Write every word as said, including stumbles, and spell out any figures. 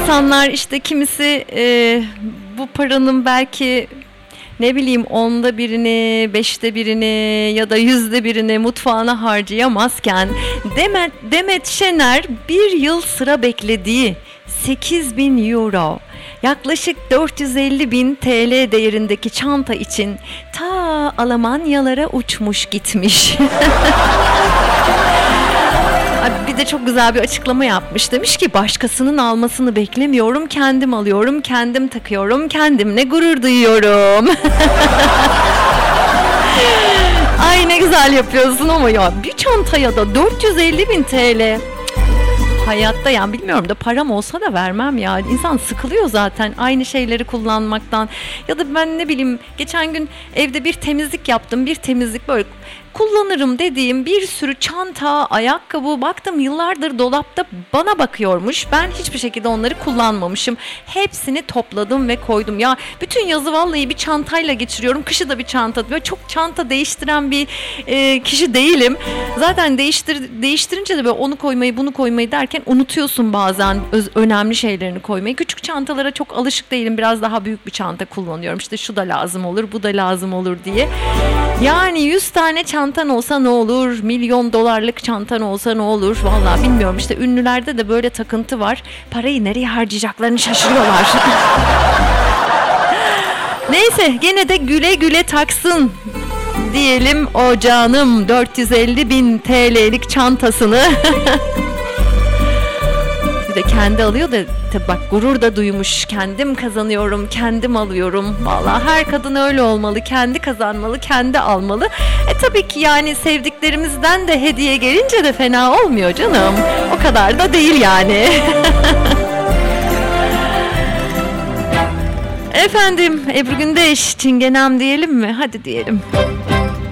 insanlar işte kimisi e, bu paranın belki ne bileyim onda birini, beşte birini ya da yüzde birini mutfağına harcayamazken Demet, Demet Şener bir yıl sıra beklediği sekiz bin euro, yaklaşık dört yüz elli bin T L değerindeki çanta için ta Almanyalara uçmuş gitmiş. Bir de çok güzel bir açıklama yapmış. Demiş ki başkasının almasını beklemiyorum. Kendim alıyorum, kendim takıyorum, kendimle gurur duyuyorum. Ay ne güzel yapıyorsun ama ya bir çantaya da dört yüz elli bin T L. Hayatta yani bilmiyorum da param olsa da vermem ya. İnsan sıkılıyor zaten aynı şeyleri kullanmaktan. Ya da ben ne bileyim geçen gün evde bir temizlik yaptım. Bir temizlik böyle kullanırım dediğim bir sürü çanta, ayakkabı baktım yıllardır dolapta bana bakıyormuş. Ben hiçbir şekilde onları kullanmamışım. Hepsini topladım ve koydum. Ya bütün yazı vallahi bir çantayla geçiriyorum. Kışı da bir çanta. Böyle çok çanta değiştiren bir e, kişi değilim. Zaten değiştir değiştirince de böyle onu koymayı bunu koymayı derken unutuyorsun bazen öz, önemli şeylerini koymayı. Küçük çantalara çok alışık değilim. Biraz daha büyük bir çanta kullanıyorum. İşte şu da lazım olur, bu da lazım olur diye. Yani yüz tane çantan olsa ne olur? Milyon dolarlık çantan olsa ne olur? Vallahi bilmiyorum. İşte ünlülerde de böyle takıntı var. Parayı nereye harcayacaklarını şaşırıyorlar. Neyse gene de güle güle taksın diyelim o canım dört yüz elli bin T L'lik çantasını. Bir de kendi alıyor da tabii bak gurur da duymuş. Kendim kazanıyorum, kendim alıyorum. Vallahi her kadın öyle olmalı. Kendi kazanmalı, kendi almalı. E tabii ki yani sevdiklerimizden de hediye gelince de fena olmuyor canım. O kadar da değil yani. Efendim Ebru Gündeş, Çingenem diyelim mi? Hadi diyelim.